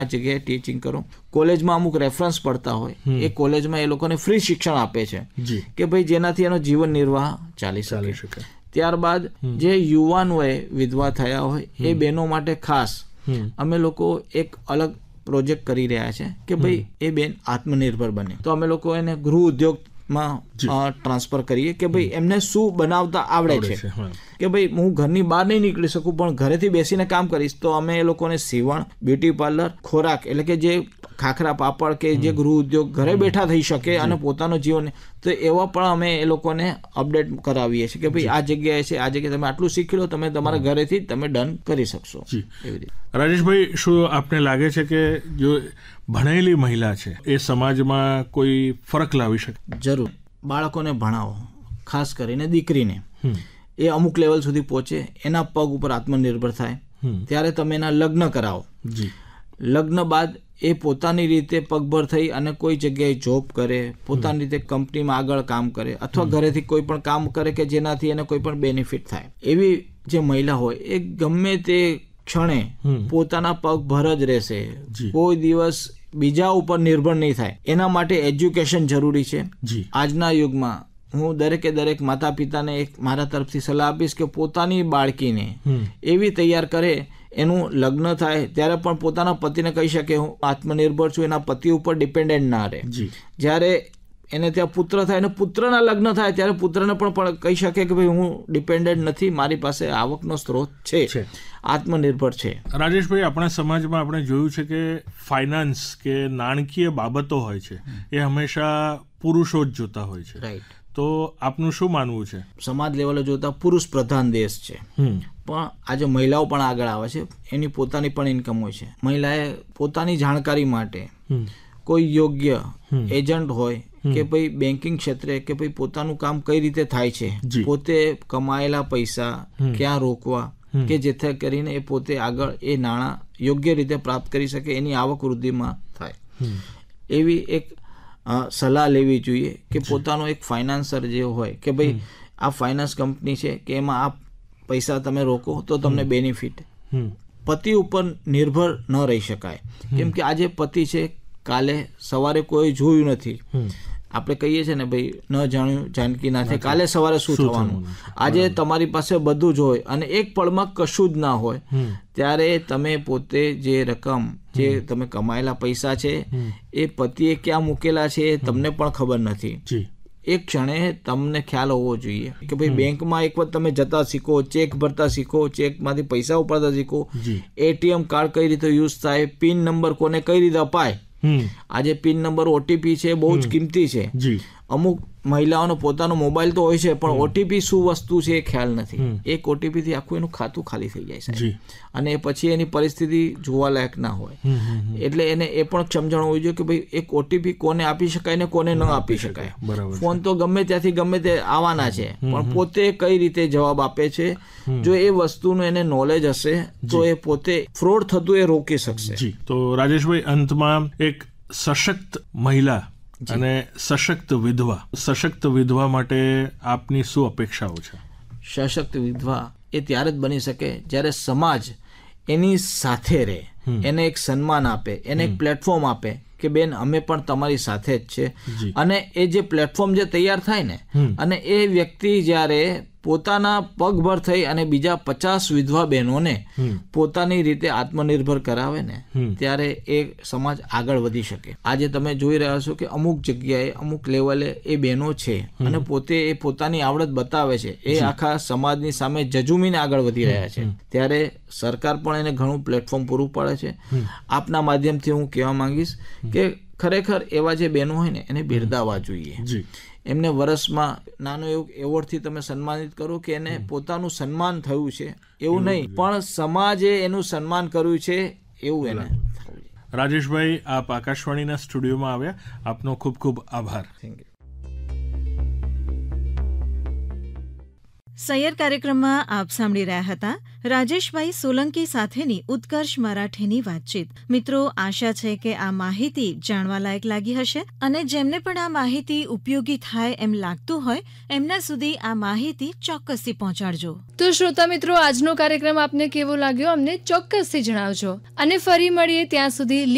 આ જગ્યાએ ટીચિંગ કરો. કોલેજમાં અમુક રેફરન્સ પડતા હોય, એ કોલેજમાં એ લોકોને ફ્રી શિક્ષણ આપે છે કે ભાઈ જેનાથી એનો જીવન નિર્વાહ ચાલી શકે. ત્યારબાદ જે યુવાન હોય, વિધવા થયા હોય, એ બહેનો માટે ખાસ અમે લોકો એક અલગ પ્રોજેક્ટ કરી રહ્યા છે કે ભાઈ એ બેન આત્મનિર્ભર બને. તો અમે લોકો એને ગૃહ ઉદ્યોગમાં ટ્રાન્સફર કરીએ કે ભાઈ એમને શું બનાવતા આવડે છે કે ભાઈ હું ઘરની બહાર નહીં નીકળી શકું પણ ઘરેથી બેસીને કામ કરીશ. તો અમે એ લોકોને સીવણ, બ્યુટી પાર્લર, ખોરાક એટલે કે જે ખાખરા પાપડ કે જે ગૃહ ઉદ્યોગ ઘરે બેઠા થઈ શકે અને પોતાનું જીવન, તો એવા પણ અમે એ લોકોને અપડેટ કરાવીએ છીએ કે ભાઈ આ જગ્યાએ છે, આ જગ્યાએ તમે આટલું શીખી લો, તમે તમારા ઘરેથી તમે ડન કરી શકશો. એવી રીતે. રાજેશભાઈ, શું આપને લાગે છે કે જો ભણેલી મહિલા છે એ સમાજમાં કોઈ ફરક લાવી શકે? જરૂર. બાળકોને ભણાવો, ખાસ કરીને દીકરીને, એ અમુક લેવલ સુધી પહોંચે, એના પગ ઉપર આત્મનિર્ભર થાય, ત્યારે તમે એના લગ્ન કરાવો. લગ્ન બાદ એ પોતાની રીતે પગભર થઈ અને કોઈ જગ્યાએ જોબ કરે, પોતાની રીતે કંપનીમાં આગળ કામ કરે, અથવા ઘરેથી કોઈ પણ કામ કરે કે જેનાથી એને કોઈ પણ બેનિફિટ થાય. એવી જે મહિલા હોય એ ગમે તે ક્ષણે પોતાના પગભર જ રહેશે, કોઈ દિવસ બીજા ઉપર નિર્ભર નહીં થાય. એના માટે એજ્યુકેશન જરૂરી છે. આજના યુગમાં હું દરેક માતા પિતાને એક મારા તરફથી સલાહ આપીશ કે પોતાની બાળકીને એવી તૈયાર કરે, એનું લગ્ન થાય ત્યારે પણ પોતાના પતિને કહી શકે હું આત્મનિર્ભર છું, એના પતિ ઉપર ડિપેન્ડન્ટ ના રહે. જ્યારે એને ત્યાં પુત્ર થાય અને પુત્રના લગ્ન થાય ત્યારે પુત્રને પણ કહી શકે કે ભાઈ હું ડિપેન્ડન્ટ નથી, મારી પાસે આવકનો સ્ત્રોત છે, આત્મનિર્ભર છે. રાજેશભાઈ, આપણા સમાજમાં આપણે જોયું છે કે ફાઇનાન્સ કે નાણાકીય બાબતો હોય છે એ હંમેશા પુરુષો જ જોતા હોય છે. રાઈટ. તો આપનું શું માનવું છે? સમાજ લેવલે જોતા પુરુષ પ્રધાન દેશ છે, પણ આજે મહિલાઓ પણ આગળ આવે છે, એની પોતાની પણ ઇન્કમ હોય છે. મહિલાએ પોતાની જાણકારી માટે કોઈ યોગ્ય એજન્ટ હોય કે ભાઈ બેન્કિંગ ક્ષેત્રે કે ભાઈ પોતાનું કામ કઈ રીતે થાય છે, પોતે કમાયેલા પૈસા ક્યાં રોકવા કે જેથી કરીને એ પોતે આગળ એ નાણાં યોગ્ય રીતે પ્રાપ્ત કરી શકે, એની આવક વૃદ્ધિમાં થાય. એવી એક સલાહ લેવી જોઈએ કે પોતાનો એક ફાઇનાન્સર જે હોય કે ભાઈ આ ફાઇનાન્સ કંપની છે કે એમાં આ પૈસા તમે રોકો તો તમને બેનિફિટ. પતિ ઉપર નિર્ભર ન રહી શકાય, કેમ કે આજે પતિ છે, કાલે સવારે કોઈ જોયું નથી. આપણે કહીએ છીએ ને ભાઈ ન જાણ્યું જાનકી નાથે, કાલે સવારે શું થવાનું. આજે તમારી પાસે બધું જ હોય અને એક પળમાં કશું જ ના હોય, ત્યારે તમે પોતે જે રકમ જે તમે કમાયેલા પૈસા છે એ પતિએ ક્યાં મૂકેલા છે એ તમને પણ ખબર નથી. એક ક્ષણે તમને ખ્યાલ હોવો જોઈએ કે ભાઈ બેંકમાં એક વખત તમે જતા શીખો, ચેક ભરતા શીખો, ચેકમાંથી પૈસા ઉપાડતા શીખો, એટીએમ કાર્ડ કઈ રીતે યુઝ થાય, પિન નંબર કોને કઈ રીતે અપાય. આજે પિન નંબર, ઓટીપી છે, બહુ જ કિંમતી છે. અમુક મહિલાઓનો પોતાનો મોબાઈલ તો હોય છે પણ ઓટીપી શું વસ્તુ છે એ ખ્યાલ નથી. એક ઓટીપી થી આખું એનું ખાતું ખાલી થઈ જાય છે અને પછી એની પરિસ્થિતિ જોવાલાયક ના હોય. એટલે એને એ પણ સમજણ હોવી જોઈએ કે ભાઈ એક ઓટીપી કોને આપી શકાય ને કોને ન આપી શકાય. ફોન તો ગમે ત્યાંથી ગમે તે આવવાના છે, પણ પોતે કઈ રીતે જવાબ આપે છે, જો એ વસ્તુનું એને નોલેજ હશે તો એ પોતે ફ્રોડ થતું એ રોકી શકશે. તો રાજેશભાઈ, અંતમાં એક સશક્ત મહિલા અને સશક્ત વિધવા માટે આપની શું અપેક્ષાઓ છે? સશક્ત વિધવા એ ત્યારે જ બની શકે જ્યારે સમાજ એની સાથે રહે, એને એક સન્માન આપે, એને એક પ્લેટફોર્મ આપે કે બેન અમે પણ તમારી સાથે જ છે. અને એ જે પ્લેટફોર્મ જે તૈયાર થાય ને, અને એ વ્યક્તિ જ્યારે પોતાના પગભર થઈ અને બીજા 50 વિધવા બહેનોને પોતાની રીતે આત્મનિર્ભર કરાવે ને, ત્યારે એ સમાજ આગળ વધી શકે. આજે તમે જોઈ રહ્યા છો કે અમુક જગ્યાએ અમુક લેવલે એ બહેનો છે અને પોતે એ પોતાની આવડત બતાવે છે, એ આખા સમાજની સામે જજુમીને આગળ વધી રહ્યા છે. ત્યારે સરકાર પણ એને ઘણું પ્લેટફોર્મ પૂરું પાડે છે. આપના માધ્યમથી હું કહેવા માંગીશ કે ખરેખર એવા જે બહેનો હોય ને એને બિરદાવવા જોઈએ. એમને વર્ષમાં નાનો એવું એવોર્ડથી તમે સન્માનિત કરો કે એને પોતાનું સન્માન થયું છે એવું નહીં, પણ સમાજે એનું સન્માન કર્યું છે એવું એને. રાજેશભાઈ, આપ આકાશવાણીના સ્ટુડિયોમાં આવ્યા, આપનો ખૂબ ખૂબ આભાર. Thank you. સૈયર કાર્યક્રમમાં આપ સાંભળી રહ્યા હતા રાજેશભાઈ સોલંકી સાથેની ઉત્કર્ષ મરાઠીની વાતચીત. મિત્રો, આશા છે કે આ માહિતી જાણવા લાયક લાગી હશે અને જેમને પણ આ માહિતી ઉપયોગી થાય એમ લાગતું હોય એમના સુધી આ માહિતી ચોક્કસથી પહોંચાડજો. તો શ્રોતા મિત્રો, આજનો કાર્યક્રમ આપને કેવો લાગ્યો અમને ચોક્કસથી જણાવજો અને ફરી મળીએ ત્યાં સુધી